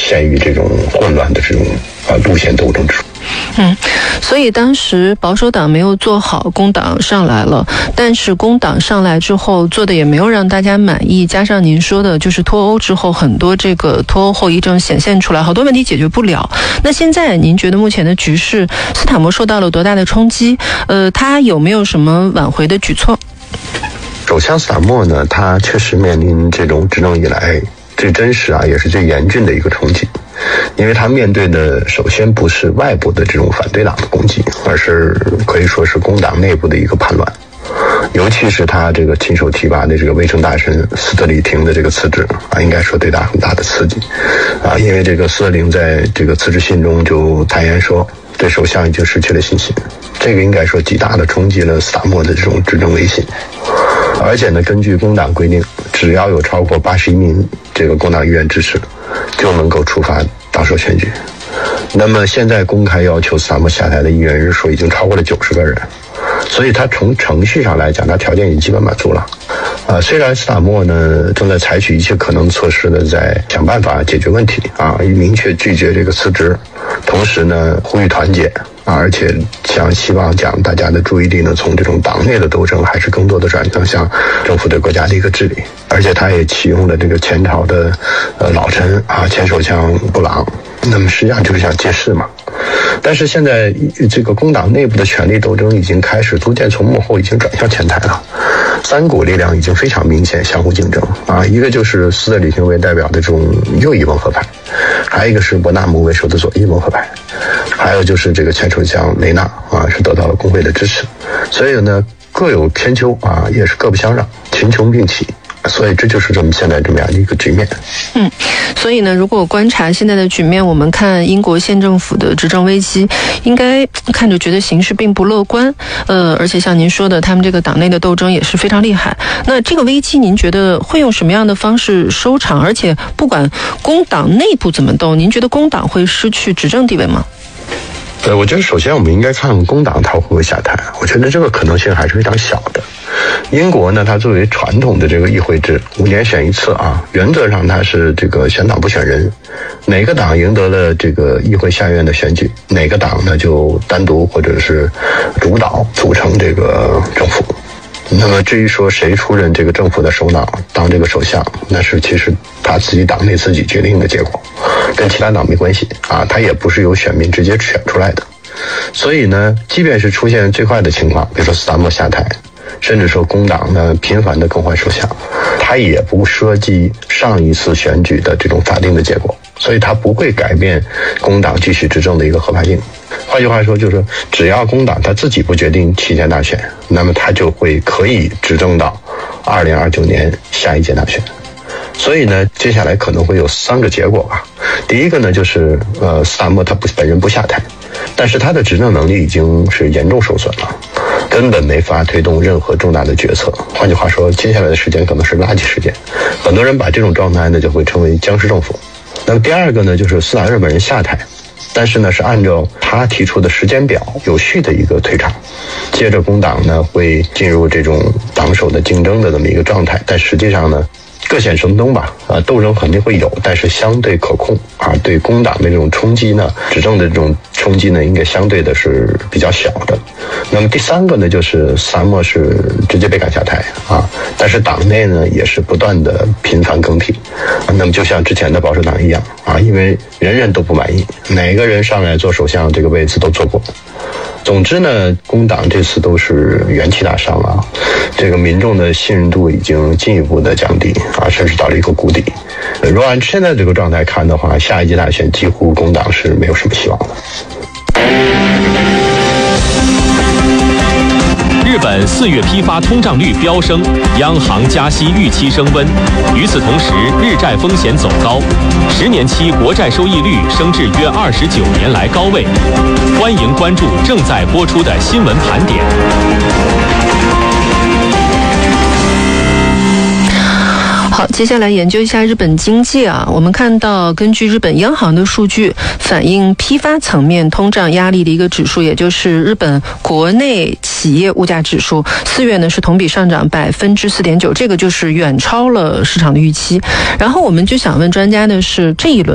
陷于这种混乱的这种路线斗争之中。 所以当时保守党没有做好，工党上来了，但是工党上来之后做的也没有让大家满意，加上您说的就是脱欧之后很多这个脱欧后遗症显现出来，好多问题解决不了。那现在您觉得目前的局势，斯塔默受到了多大的冲击？他有没有什么挽回的举措？ 首相斯塔默呢，他确实面临这种执政以来最真实也是最严峻的一个冲击。因为他面对的首先不是外部的这种反对党的攻击，而是可以说是工党内部的一个叛乱，尤其是他这个亲手提拔的这个卫生大臣斯特里廷的这个辞职应该说对他很大的刺激因为这个斯特林在这个辞职信中就坦言说对首相已经失去了信心，这个应该说极大的冲击了斯塔默的这种执政威信。而且呢，根据工党规定，只要有超过81名这个工党议员支持，就能够触发党首选举。那么现在公开要求斯塔默下台的议员人数已经超过了90个人，所以他从程序上来讲，他条件已经基本满足了。虽然斯塔默呢正在采取一切可能措施的在想办法解决问题以明确拒绝这个辞职，同时呢呼吁团结而且希望将大家的注意力呢从这种党内的斗争还是更多的转向向政府对国家的一个治理。而且他也启用了这个前朝的老臣前首相布朗，那么实际上就是想借势嘛。但是现在这个工党内部的权力斗争已经开始逐渐从幕后已经转向前台了，三股力量已经非常明显相互竞争一个就是斯特里廷为代表的这种右翼温和派，还有一个是伯纳姆为首的左翼温和派，还有就是这个前首相雷纳是得到了工会的支持，所以呢各有千秋也是各不相让，群雄并起。所以这就是现在这么样的一个局面。 所以呢，如果观察现在的局面，我们看英国县政府的执政危机，应该看着觉得形势并不乐观。而且像您说的，他们这个党内的斗争也是非常厉害。那这个危机，您觉得会用什么样的方式收场？而且不管工党内部怎么斗，您觉得工党会失去执政地位吗？ 我觉得首先我们应该看工党它会不会下台，我觉得这个可能性还是非常小的。英国呢，它作为传统的这个议会制，5年选一次原则上它是这个选党不选人，哪个党赢得了这个议会下院的选举，哪个党呢就单独或者是主导组成这个政府。那么至于说谁出任这个政府的首脑当这个首相，那是其实他自己党内自己决定的结果，跟其他党没关系他也不是由选民直接选出来的。所以呢，即便是出现最坏的情况，比如说斯塔默下台，甚至说工党呢频繁的更换首相，他也不涉及上一次选举的这种法定的结果，所以他不会改变工党继续执政的一个合法性。换句话说，就是只要工党他自己不决定期间大选，那么他就会可以执政到2029年下一届大选。所以呢，接下来可能会有3个结果吧。第一个呢，就是斯塔默他本人不下台，但是他的执政能力已经是严重受损了，根本没法推动任何重大的决策。换句话说，接下来的时间可能是垃圾时间。很多人把这种状态呢就会称为僵尸政府。那么第二个呢，就是斯塔默本人下台，但是呢是按照他提出的时间表有序的一个退场，接着工党呢会进入这种党首的竞争的这么一个状态，但实际上呢各显神通吧，斗争肯定会有，但是相对可控对工党的这种冲击呢，执政的这种冲击呢，应该相对的是比较小的。那么第3个呢，就是斯塔默是直接被赶下台但是党内呢也是不断的频繁更替那么就像之前的保守党一样因为人人都不满意，哪个人上来做首相这个位置都做过。总之呢，工党这次都是元气大伤这个民众的信任度已经进一步的降低甚至到了一个谷底。如果按现在这个状态看的话，下一届大选几乎工党是没有什么希望的。 日本4月批发通胀率飙升，央行加息预期升温。与此同时，日债风险走高，10年期国债收益率升至约29年来高位。欢迎关注正在播出的新闻盘点。 好，接下来研究一下日本经济我们看到根据日本央行的数据反映批发层面通胀压力的一个指数，也就是日本国内企业物价指数，4月呢是同比上涨4.9%，这个就是远超了市场的预期。然后我们就想问专家的是，这一轮